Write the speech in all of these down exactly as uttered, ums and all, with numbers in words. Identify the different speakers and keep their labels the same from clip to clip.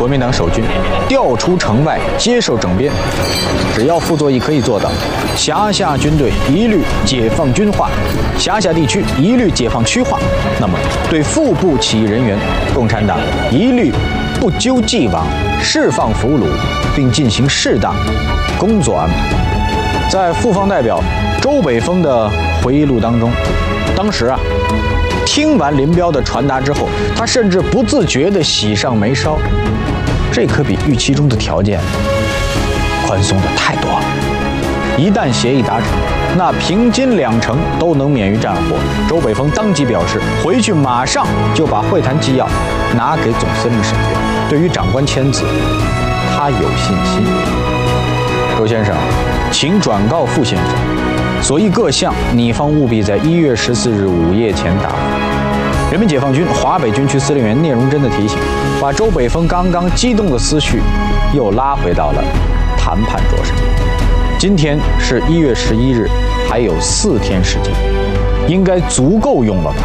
Speaker 1: 国民党守军调出城外接受整编。只要傅作义可以做到，辖下军队一律解放军化，辖下地区一律解放区化，那么对腹部起义人员，共产党一律不究既往，释放俘虏，并进行适当工作安排。在复方代表周北峰的回忆录当中，当时啊，听完林彪的传达之后，他甚至不自觉地喜上眉梢，这可比预期中的条件宽松的太多了。一旦协议达成，那平津两城都能免于战火。周北峰当即表示，回去马上就把会谈纪要拿给总司令审阅。对于长官签字，他有信心。周先生，请转告傅先生，所议各项，你方务必在一月十四日午夜前答复。人民解放军华北军区司令员聂荣臻的提醒，把周北峰刚刚激动的思绪又拉回到了谈判桌上。今天是一月十一日，还有四天时间，应该足够用了吧？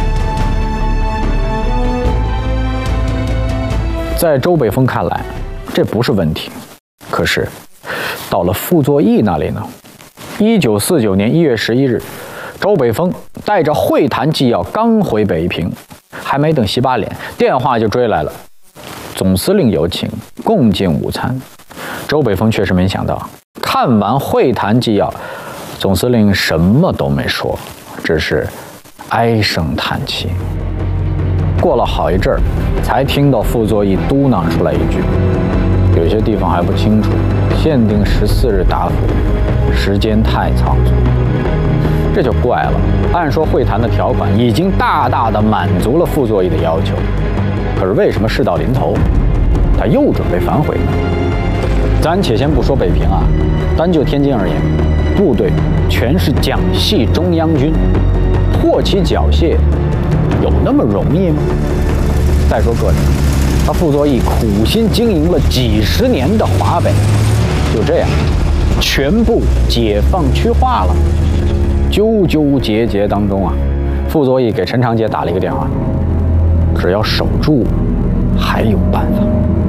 Speaker 1: 在周北峰看来，这不是问题。可是，到了傅作义那里呢？一九四九年一月十一日，周北峰带着会谈纪要刚回北平，还没等洗把脸，电话就追来了。总司令有请，共进午餐。周北峰确实没想到，看完会谈纪要，总司令什么都没说，只是唉声叹气。过了好一阵儿，才听到傅作义嘟囔出来一句：“有些地方还不清楚，限定十四日答复，时间太仓促。”这就怪了。按说会谈的条款已经大大的满足了傅作义的要求，可是为什么事到临头，他又准备反悔呢？咱且先不说北平啊，单就天津而言，部队全是蒋系中央军，破其缴械有那么容易吗？再说个人，他傅作义苦心经营了几十年的华北，就这样全部解放区化了。纠纠结结当中啊，傅作义给陈长捷打了一个电话，只要守住，还有办法。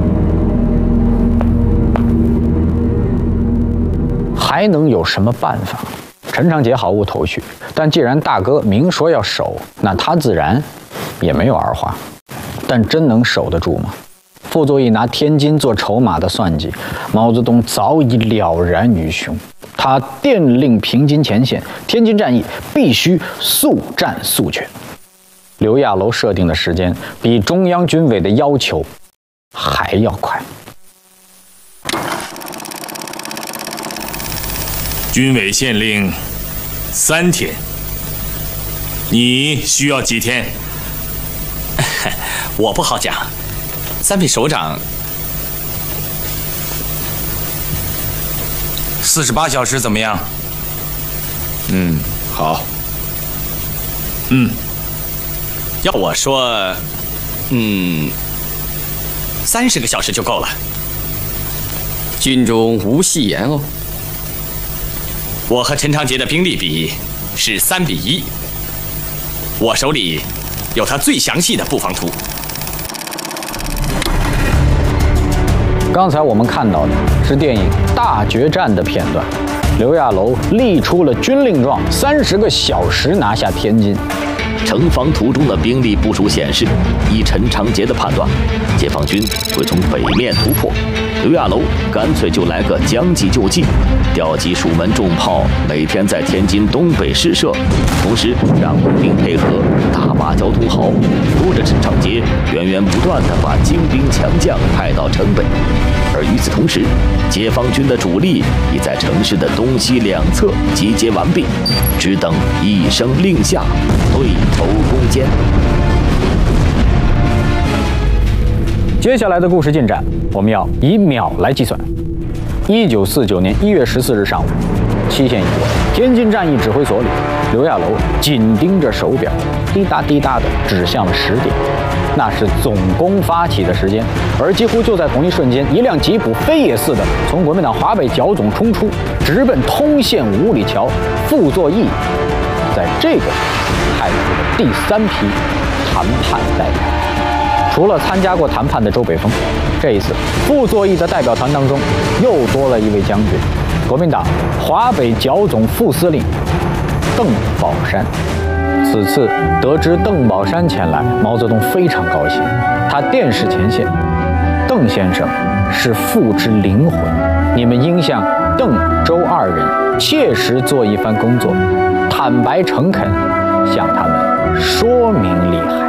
Speaker 1: 还能有什么办法？陈长捷毫无头绪，但既然大哥明说要守，那他自然也没有二话。但真能守得住吗？傅作义拿天津做筹码的算计，毛泽东早已了然于胸。他电令平津前线，天津战役必须速战速决。刘亚楼设定的时间比中央军委的要求还要快。
Speaker 2: 军委限令三天，你需要几天？
Speaker 3: 我不好讲，三位首长。
Speaker 2: 四十八小时怎么样？嗯，好。嗯，
Speaker 3: 要我说，嗯，三十个小时就够了。
Speaker 4: 军中无戏言哦。
Speaker 3: 我和陈长捷的兵力比是三比一，我手里有他最详细的布防图。
Speaker 1: 刚才我们看到的是电影《大决战》的片段，刘亚楼立出了军令状，三十个小时拿下天津。
Speaker 5: 城防图中的兵力部署显示，依陈长捷的判断，解放军会从北面突破。刘亚楼干脆就来个将计就计，调集蜀门重炮，每天在天津东北试射，同时让工兵配合，大把交通壕，扶着陈长捷源源不断地把精兵强将派到城北。而与此同时，解放军的主力已在城市的东西两侧集结完毕，只等一声令下，对头攻坚。
Speaker 1: 接下来的故事进展，我们要以秒来计算。一九四九年一月十四日上午，期限已过，天津战役指挥所里，刘亚楼紧盯着手表，滴答滴答地指向了十点，那是总攻发起的时间。而几乎就在同一瞬间，一辆吉普飞也似的从国民党华北剿总冲出，直奔通县五里桥。傅作义在这个时候派出了第三批谈判代表。除了参加过谈判的周北峰， 这一次，傅作义的代表团当中又多了一位将军，国民党华北剿总副司令邓宝山。此次得知邓宝山前来，毛泽东非常高兴。他电视前线：“邓先生是傅之灵魂，你们应向邓、周二人切实做一番工作，坦白诚恳，向他们说明利害。”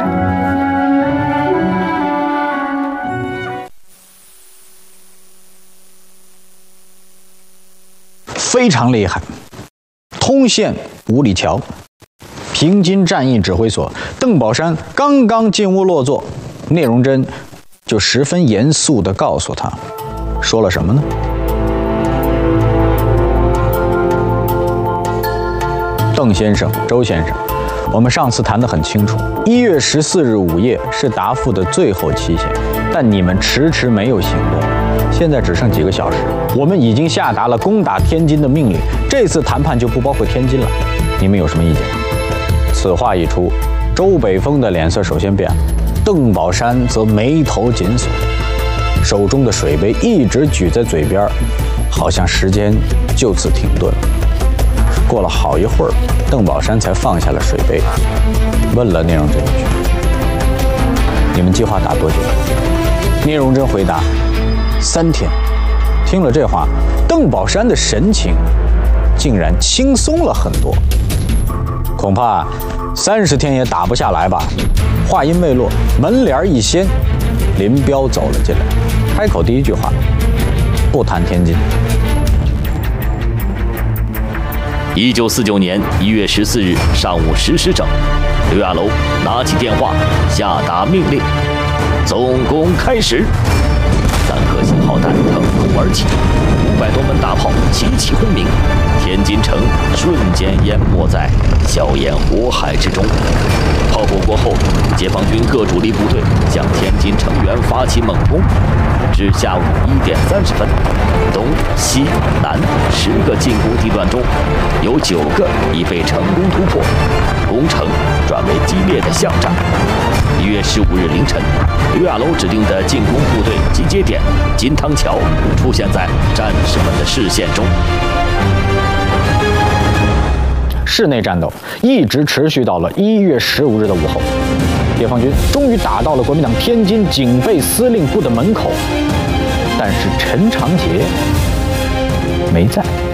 Speaker 1: 非常厉害，通县五里桥。平津战役指挥所，邓宝山刚刚进屋落座，聂荣臻就十分严肃地告诉他，说了什么呢？邓先生、周先生，我们上次谈得很清楚，一月十四日午夜是答复的最后期限，但你们迟迟没有行动。现在只剩几个小时，我们已经下达了攻打天津的命令，这次谈判就不包括天津了，你们有什么意见？此话一出，周北峰的脸色首先变了，邓宝山则眉头紧锁，手中的水杯一直举在嘴边，好像时间就此停顿了。过了好一会儿，邓宝山才放下了水杯，问了聂荣臻一句：“你们计划打多久？”聂荣臻回答：“三天。”听了这话，邓宝山的神情竟然轻松了很多。恐怕三十天也打不下来吧。话音未落，门帘一掀，林彪走了进来，开口第一句话：“不谈天津。”
Speaker 5: 一九四九年一月十四日上午十时整，刘亚楼拿起电话，下达命令：总攻开始。三颗信号弹腾空而起，五百多门大炮齐齐轰鸣，天津城瞬间淹没在硝烟火海之中。炮火过后，解放军各主力部队向天津城垣发起猛攻。至下午一点三十分，东西南十个进攻地段中，有九个已被成功突破，攻城转为激烈的巷战。一月十五日凌晨，刘亚楼指定的进攻部队集结点金汤桥出现在战士们的视线中。
Speaker 1: 室内战斗一直持续到了一月十五日的午后，解放军终于打到了国民党天津警备司令部的门口，但是陈长捷没在。